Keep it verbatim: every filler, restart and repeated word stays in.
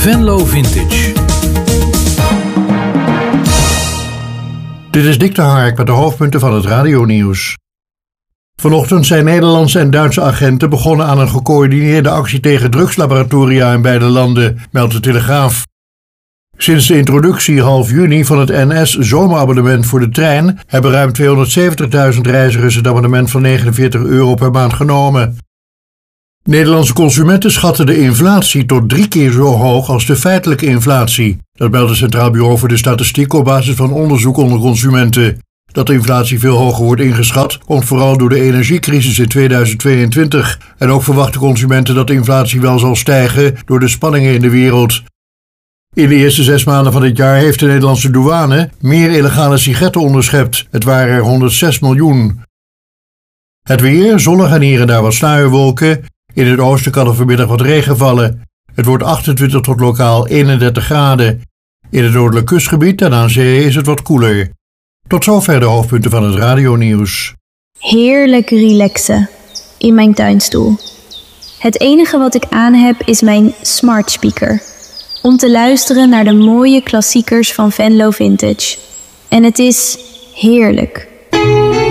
Venlo Vintage. Dit is Dick de Hark met de hoofdpunten van het radionieuws. Vanochtend zijn Nederlandse en Duitse agenten begonnen aan een gecoördineerde actie tegen drugslaboratoria in beide landen, meldt de Telegraaf. Sinds de introductie half juni van het N S-zomerabonnement voor de trein hebben ruim tweehonderdzeventigduizend reizigers het abonnement van negenenveertig euro per maand genomen. Nederlandse consumenten schatten de inflatie tot drie keer zo hoog als de feitelijke inflatie. Dat meldt het Centraal Bureau voor de Statistiek op basis van onderzoek onder consumenten. Dat de inflatie veel hoger wordt ingeschat, komt vooral door de energiecrisis in tweeduizend tweeëntwintig. En ook verwachten consumenten dat de inflatie wel zal stijgen door de spanningen in de wereld. In de eerste zes maanden van dit jaar heeft de Nederlandse douane meer illegale sigaretten onderschept. Het waren er honderdzes miljoen. Het weer, zonnig en hier en daar wat sluierwolken. In het oosten kan er vanmiddag wat regen vallen. Het wordt achtentwintig tot lokaal eenendertig graden. In het noordelijk kustgebied en aan zee is het wat koeler. Tot zover de hoofdpunten van het radionieuws. Heerlijk relaxen in mijn tuinstoel. Het enige wat ik aan heb is mijn smart speaker. Om te luisteren naar de mooie klassiekers van Venlo Vintage. En het is heerlijk.